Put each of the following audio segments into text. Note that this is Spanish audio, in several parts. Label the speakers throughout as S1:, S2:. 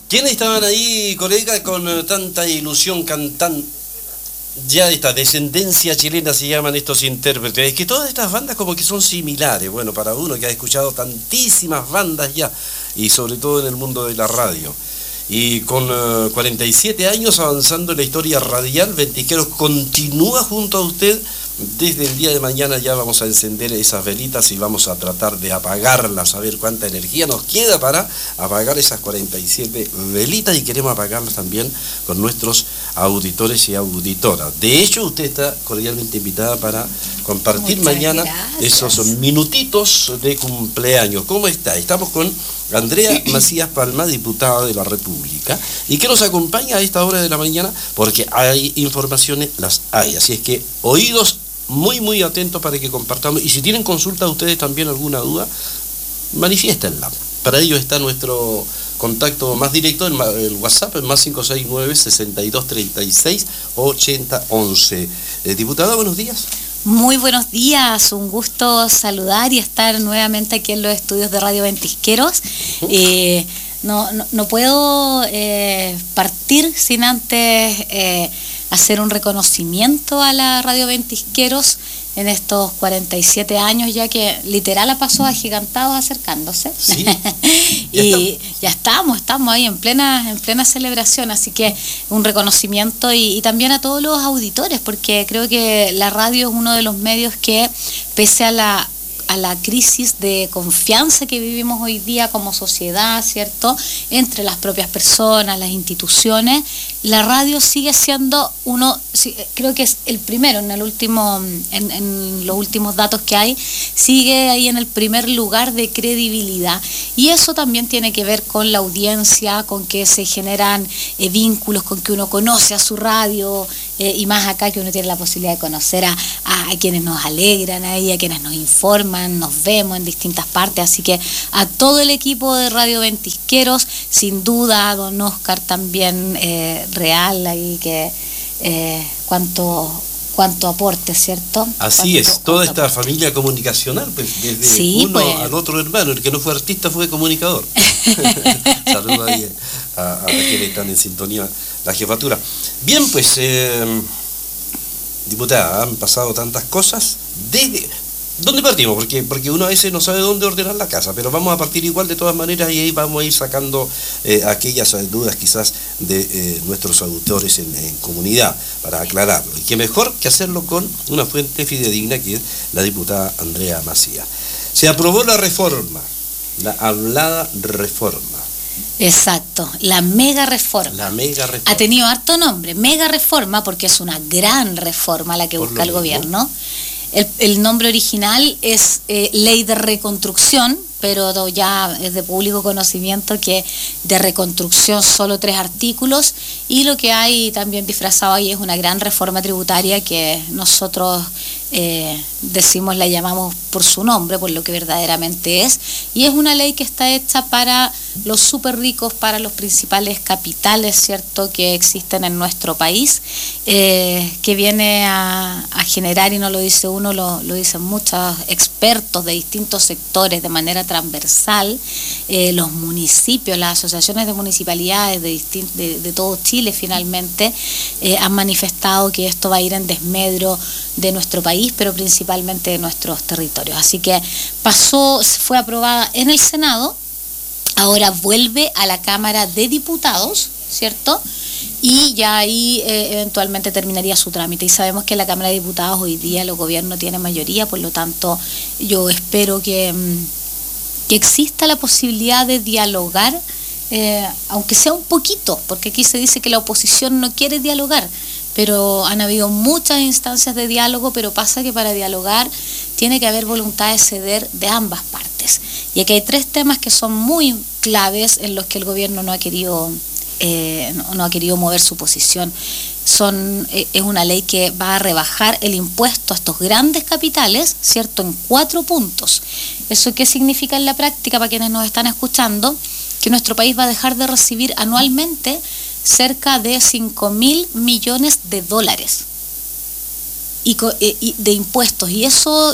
S1: ¿Quiénes estaban ahí, colega, con tanta ilusión cantando? Ya esta descendencia chilena se llaman estos intérpretes. Es que todas estas bandas como que son similares. Bueno, para uno que ha escuchado tantísimas bandas ya, y sobre todo en el mundo de la radio. Y con 47 años avanzando en la historia radial, Ventisqueros continúa junto a usted. Desde el día de mañana ya vamos a encender esas velitas y vamos a tratar de apagarlas, a ver cuánta energía nos queda para apagar esas 47 velitas, y queremos apagarlas también con nuestros auditores y auditoras. De hecho, usted está cordialmente invitada para compartir mañana esos minutitos de cumpleaños. ¿Cómo está? Estamos con Andrea Macías Palma, diputada de la República, y que nos acompaña a esta hora de la mañana porque hay informaciones, las hay. Así es que oídos muy atentos para que compartamos, y si tienen consulta ustedes también, alguna duda, manifiéstenla. Para ello está nuestro contacto más directo, el WhatsApp, el más 569-6236-8011. Diputada, buenos días.
S2: Muy buenos días, un gusto saludar y estar nuevamente aquí en los estudios de Radio Ventisqueros. No puedo partir sin antes hacer un reconocimiento a la Radio Ventisqueros en estos 47 años, ya que literal ha pasado agigantados acercándose.
S1: Sí.
S2: Y ya estamos ahí en plena celebración, así que un reconocimiento y también a todos los auditores, porque creo que la radio es uno de los medios que, pese a la crisis de confianza que vivimos hoy día como sociedad, ¿cierto?, entre las propias personas, las instituciones, la radio sigue siendo creo que es el primero en los últimos datos que hay, sigue ahí en el primer lugar de credibilidad, y eso también tiene que ver con la audiencia, con que se generan vínculos, con que uno conoce a su radio, y más acá que uno tiene la posibilidad de conocer a quienes nos alegran, a quienes nos informan, nos vemos en distintas partes, así que a todo el equipo de Radio Ventisqueros, sin duda a don Oscar también, real ahí, que cuánto aporte, ¿cierto?
S1: Así es, toda esta familia comunicacional, pues desde uno al otro hermano, el que no fue artista fue comunicador. Saludos ahí a quienes están en sintonía, la jefatura. Bien, pues, diputada, han pasado tantas cosas. ¿Dónde partimos? Porque uno a veces no sabe dónde ordenar la casa, pero vamos a partir igual de todas maneras, y ahí vamos a ir sacando aquellas dudas quizás de nuestros auditores en comunidad, para aclararlo. Y qué mejor que hacerlo con una fuente fidedigna, que es la diputada Andrea Macías. Se aprobó la reforma, la hablada reforma.
S2: Exacto, la mega reforma.
S1: La mega reforma.
S2: Ha tenido harto nombre, mega reforma, porque es una gran reforma la que busca el gobierno. El nombre original es Ley de Reconstrucción, pero ya es de público conocimiento que de reconstrucción solo 3 artículos, y lo que hay también disfrazado ahí es una gran reforma tributaria que nosotros la llamamos por su nombre, por lo que verdaderamente es, y es una ley que está hecha para los súper ricos, para los principales capitales, ¿cierto?, que existen en nuestro país, que viene a generar, y no lo dice uno, lo dicen muchos expertos de distintos sectores de manera transversal, los municipios, las asociaciones de municipalidades de todo Chile finalmente han manifestado que esto va a ir en desmedro de nuestro país, pero principalmente de nuestros territorios. Así que fue aprobada en el Senado, ahora vuelve a la Cámara de Diputados, ¿cierto?, y ya ahí eventualmente terminaría su trámite. Y sabemos que en la Cámara de Diputados hoy día el gobierno tiene mayoría, por lo tanto yo espero que exista la posibilidad de dialogar, aunque sea un poquito, porque aquí se dice que la oposición no quiere dialogar, pero han habido muchas instancias de diálogo, pero pasa que para dialogar tiene que haber voluntad de ceder de ambas partes. Y aquí hay 3 temas que son muy claves en los que el gobierno no ha querido mover su posición. Es una ley que va a rebajar el impuesto a estos grandes capitales, ¿cierto?, en 4 puntos. ¿Eso qué significa en la práctica para quienes nos están escuchando? Que nuestro país va a dejar de recibir anualmente cerca de 5.000 millones de dólares de impuestos, y eso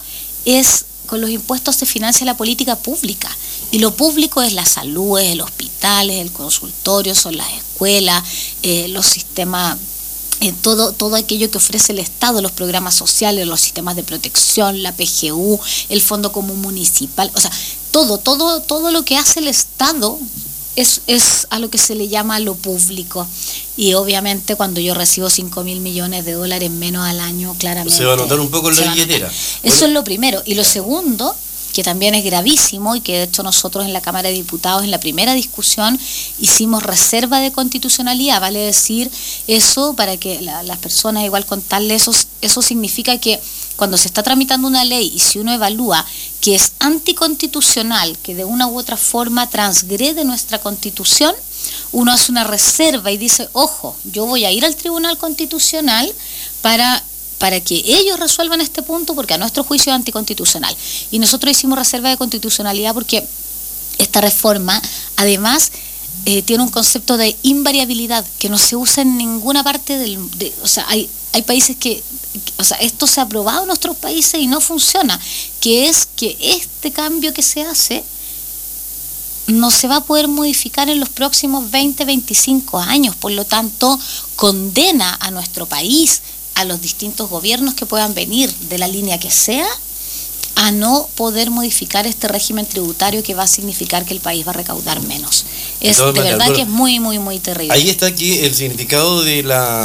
S2: es, con los impuestos se financia la política pública, y lo público es la salud, es el hospital, hospitales, el consultorio, son las escuelas, los sistemas, todo aquello que ofrece el Estado, los programas sociales, los sistemas de protección, la PGU, el Fondo Común Municipal, o sea, todo lo que hace el Estado es a lo que se le llama lo público. Y obviamente cuando yo recibo 5.000 millones de dólares menos al año, claramente
S1: se va a notar un poco en la billetera.
S2: Eso es lo primero. Y lo segundo, que también es gravísimo, y que de hecho nosotros en la Cámara de Diputados en la primera discusión hicimos reserva de constitucionalidad, vale decir eso para que las personas igual contarles, eso significa que cuando se está tramitando una ley y si uno evalúa que es anticonstitucional, que de una u otra forma transgrede nuestra Constitución, uno hace una reserva y dice, ojo, yo voy a ir al Tribunal Constitucional para que ellos resuelvan este punto, porque a nuestro juicio es anticonstitucional. Y nosotros hicimos reserva de constitucionalidad porque esta reforma, además, tiene un concepto de invariabilidad que no se usa en ninguna parte o sea, hay países o sea, esto se ha aprobado en nuestros países y no funciona, que es que este cambio que se hace no se va a poder modificar en los próximos 20, 25 años, por lo tanto, condena a nuestro país, a los distintos gobiernos que puedan venir de la línea que sea, a no poder modificar este régimen tributario que va a significar que el país va a recaudar menos. Es de verdad, bueno, que es muy, muy, muy terrible.
S1: Ahí está aquí el significado de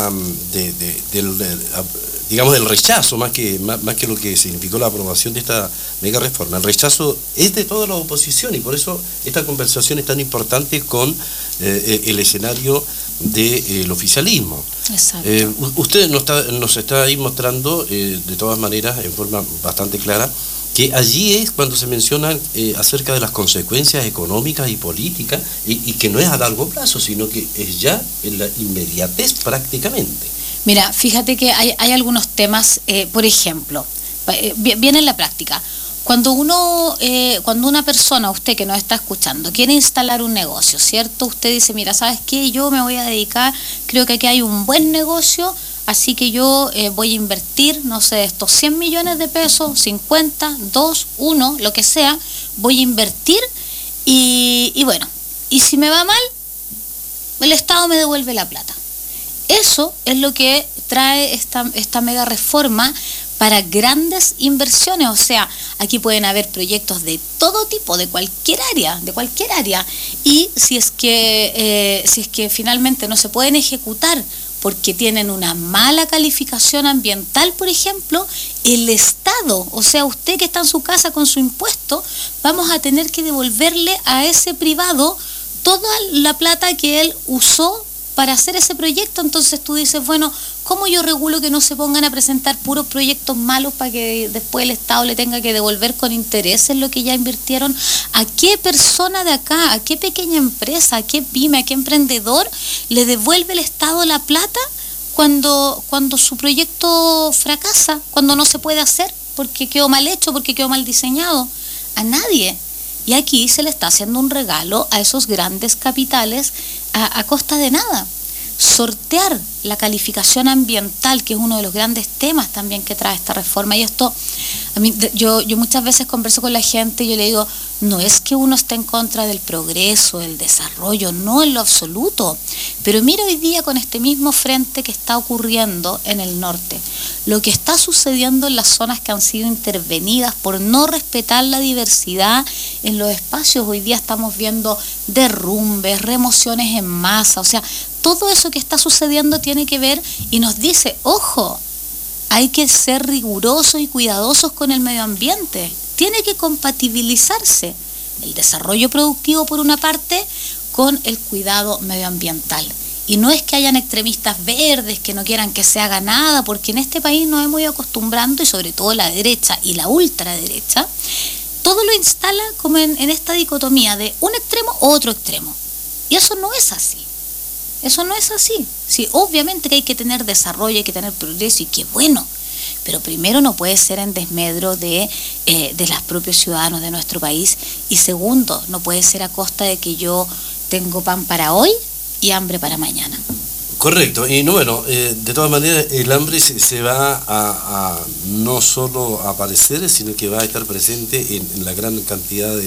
S1: digamos, del rechazo, más que lo que significó la aprobación de esta mega reforma. El rechazo es de toda la oposición y por eso esta conversación es tan importante con el escenario del oficialismo.
S2: Exacto.
S1: Usted nos está ahí mostrando, de todas maneras, en forma bastante clara, que allí es cuando se menciona acerca de las consecuencias económicas y políticas, y que no es a largo plazo, sino que es ya en la inmediatez prácticamente.
S2: Mira, fíjate que hay algunos temas, por ejemplo, viene en la práctica. Cuando una persona, usted que nos está escuchando, quiere instalar un negocio, ¿cierto? Usted dice, mira, ¿sabes qué? Yo me voy a dedicar, creo que aquí hay un buen negocio, así que yo voy a invertir, no sé, estos 100 millones de pesos, 50, 2, 1, lo que sea, voy a invertir y bueno, y si me va mal, el Estado me devuelve la plata. Eso es lo que trae esta mega reforma para grandes inversiones. O sea, aquí pueden haber proyectos de todo tipo, de cualquier área. Y si es que finalmente no se pueden ejecutar porque tienen una mala calificación ambiental, por ejemplo, el Estado, o sea, usted que está en su casa con su impuesto, vamos a tener que devolverle a ese privado toda la plata que él usó para hacer ese proyecto. Entonces tú dices, bueno, ¿cómo yo regulo que no se pongan a presentar puros proyectos malos para que después el Estado le tenga que devolver con intereses lo que ya invirtieron? ¿A qué persona de acá, a qué pequeña empresa, a qué pyme, a qué emprendedor le devuelve el Estado la plata cuando su proyecto fracasa, cuando no se puede hacer, porque quedó mal hecho, porque quedó mal diseñado? A nadie. Y aquí se le está haciendo un regalo a esos grandes capitales a costa de nada. Sortear la calificación ambiental, que es uno de los grandes temas también que trae esta reforma. Y esto, a mí, yo muchas veces converso con la gente y yo le digo, no es que uno esté en contra del progreso, del desarrollo, no en lo absoluto. Pero mira hoy día con este mismo frente que está ocurriendo en el norte, lo que está sucediendo en las zonas que han sido intervenidas por no respetar la diversidad en los espacios. Hoy día estamos viendo derrumbes, remociones en masa, o sea, todo eso que está sucediendo tiene que ver y nos dice, ojo, hay que ser rigurosos y cuidadosos con el medio ambiente. Tiene que compatibilizarse el desarrollo productivo por una parte con el cuidado medioambiental. Y no es que hayan extremistas verdes que no quieran que se haga nada, porque en este país nos hemos ido acostumbrando, y sobre todo la derecha y la ultraderecha, todo lo instala como en esta dicotomía de un extremo o otro extremo. Y eso no es así. Eso no es así. Sí, obviamente que hay que tener desarrollo, hay que tener progreso, y qué bueno. Pero primero no puede ser en desmedro de los propios ciudadanos de nuestro país. Y segundo, no puede ser a costa de que yo tengo pan para hoy y hambre para mañana.
S1: Correcto. Y no, bueno, de todas maneras el hambre se va a no solo aparecer, sino que va a estar presente en la gran cantidad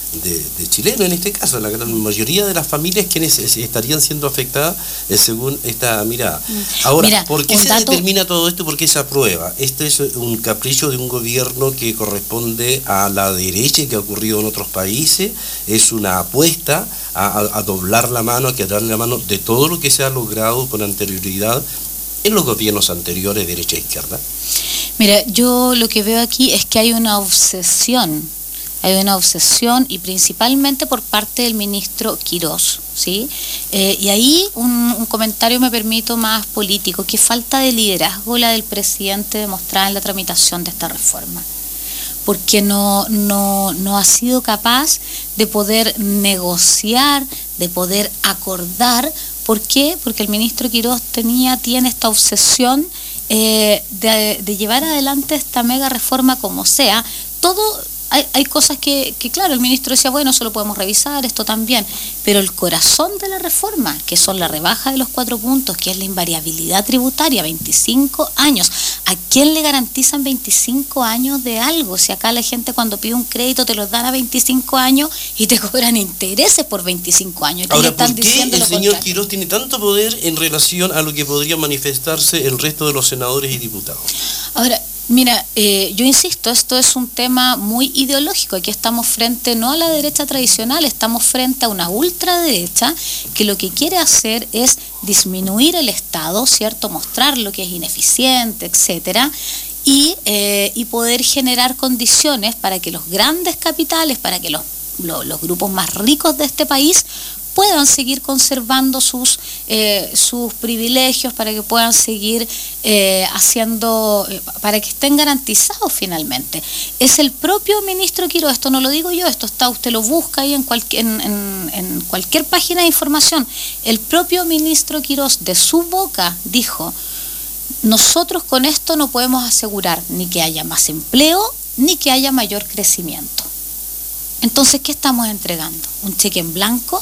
S1: de chilenos en este caso, la gran mayoría de las familias quienes estarían siendo afectadas según esta mirada. Ahora,
S2: Mira,
S1: ¿por qué se determina todo esto? ¿Por qué se aprueba? Este es un capricho de un gobierno que corresponde a la derecha y que ha ocurrido en otros países, es una apuesta a doblar la mano, a quedarle la mano de todo lo que se ha logrado con anterioridad en los gobiernos anteriores, derecha e izquierda.
S2: Mira, yo lo que veo aquí es que hay una obsesión y principalmente por parte del ministro Quirós, ¿sí? Y ahí un comentario me permito más político, que falta de liderazgo la del presidente demostrada en la tramitación de esta reforma, porque no ha sido capaz de poder negociar, de poder acordar. ¿Por qué? Porque el ministro Quirós tiene esta obsesión de llevar adelante esta mega reforma como sea. Hay cosas que claro, el ministro decía, bueno, eso lo podemos revisar, esto también, pero el corazón de la reforma, que son la rebaja de los 4 puntos, que es la invariabilidad tributaria, 25 años. ¿A quién le garantizan 25 años de algo? Si acá la gente cuando pide un crédito te los dan a 25 años y te cobran intereses por 25 años.
S1: Ahora, ¿por qué el señor Quirós tiene tanto poder en relación a lo que podría manifestarse el resto de los senadores y diputados?
S2: Ahora, mira, yo insisto, esto es un tema muy ideológico. Aquí estamos frente no a la derecha tradicional, estamos frente a una ultraderecha que lo que quiere hacer es disminuir el Estado, ¿cierto? Mostrar lo que es ineficiente, etcétera, y poder generar condiciones para que los grandes capitales, para que los grupos más ricos de este país puedan seguir conservando sus privilegios, para que puedan seguir para que estén garantizados finalmente. Es el propio ministro Quirós, esto no lo digo yo, esto está, usted lo busca ahí en cualquier página de información. El propio ministro Quirós de su boca dijo, nosotros con esto no podemos asegurar ni que haya más empleo, ni que haya mayor crecimiento. Entonces, ¿qué estamos entregando? ¿Un cheque en blanco?